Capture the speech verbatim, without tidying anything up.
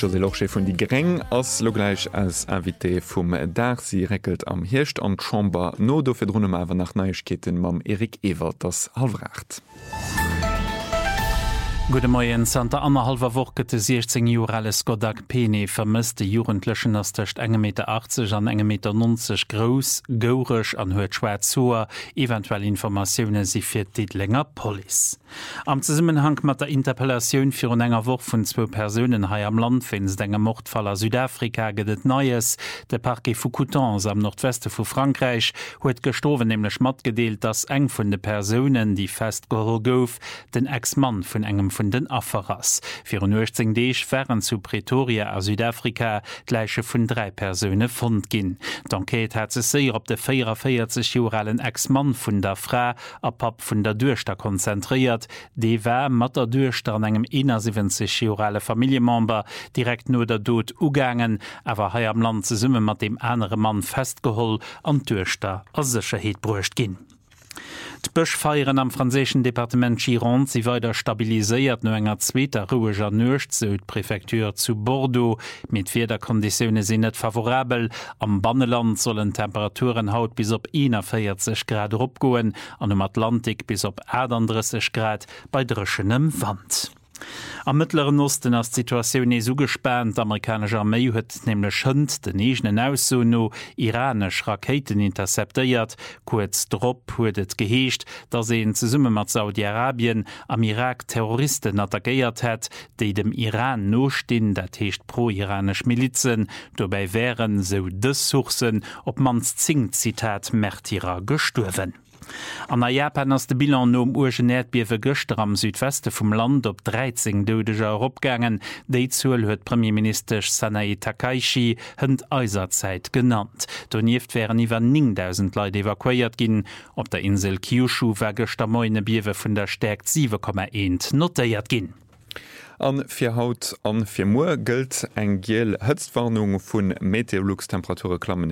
José Loche vun die Greng ass logleich als Invité vum Dach sie reckelt am Hircht an Chamber no do fir runnem awer nach Neuichkeeten mam Erik Ewert das Halfracht. Gute Morgen, Santa Anna halber Woche de sechzehn Jahre Skodak Pene vermisste Jugendlichen aus der eins Meter achtzig an eins Meter neunzig groß, gaurisch an hört schwarz zu, eventuell Informationen sie für die länger Police. Am Zusammenhang mit der Interpellation für eine enger Woche von zwei Personen hier am Land findet den Mordfall aus Südafrika gedet Neues. Der Parquet Foucoutans am Nordwesten von Frankreich hat gestorben, nämlich mitgedeelt, dass eng von den Personen, die festgeholt gouf, den Ex-Mann von engem von den Affaras. vierundachtzig Deeg wären zu Pretoria a Südafrika gleiche vun drei Personen fund gin. D'Enquête hat se sehr op de vierundvierzig Jahre Ex-Mann vun der Frau a Pap vun der Duerster konzentriert, de war mat der Duerster an engem einundsiebzig Jahre Familienmember direkt no der Tod ugangen, awer hei am Land ze summe mat dem andere Mann festgeholl an Duerster as Sicherheet bruecht gin. D'Bëschfeieren am franzéschen Departement Gironde si weiter stabiliséiert no enger zweter rueger Nucht so d'Präfektur zu Bordeaux. Mit Wetterkonditionne sinn net favorabel. Am Banneland sollen Temperaturen haut bis op einundvierzig Grad opgoen, an dem Atlantik bis op achtunddreißig Grad bei drschenem Wand. Am mittleren Osten as Situation nie so gespannt. Amerikanische Armee huet nämlich hund den egenen Aussono iranisch Raketen interceptiert. Kurz drop huet et geheescht, da se ze Summe mat Saudi-Arabien am Irak Terroristen attackiert hat, die dem Iran nostin, dat heescht pro-iranisch Milizen. Dabei wären so des Suchsen op mans Zing-Zitat Märtyrer gestorben. An der Japan ass de Bilan nom urgen Erdbiewe gëster am Südweste vum Land op dreizehn Dodeger opgangen. Déi zuel huet Premierminister Sanae Takaichi hënd Eiserzeit genannt. Donieft wären iwwer neuntausend Leute evakuiert ginn. Op der Insel Kyushu war gëster moine Biewe vun der stärkt sieben Komma eins notéiert ginn. An fir Haut an fir Moer gëlt eng giel Hëtzwarnung vun Meteorluxtemperature klammen